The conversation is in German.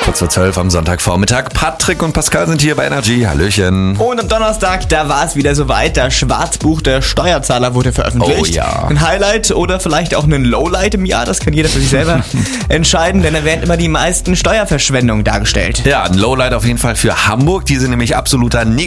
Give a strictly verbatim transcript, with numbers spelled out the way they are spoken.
Kurz vor zwölf am Sonntagvormittag. Patrick und Pascal sind hier bei Energy. Hallöchen. Und am Donnerstag, da war es wieder soweit. Das Schwarzbuch der Steuerzahler wurde veröffentlicht. Oh ja. Ein Highlight oder vielleicht auch ein Lowlight im Jahr, das kann jeder für sich selber entscheiden, denn da werden immer die meisten Steuerverschwendungen dargestellt. Ja, ein Lowlight auf jeden Fall für Hamburg. Die sind nämlich absoluter